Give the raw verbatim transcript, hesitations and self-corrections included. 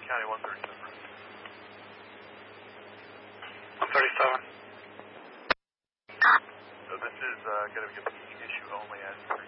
County one thirty-seven. one thirty-seven. So this is uh, going to be a peak issue only as per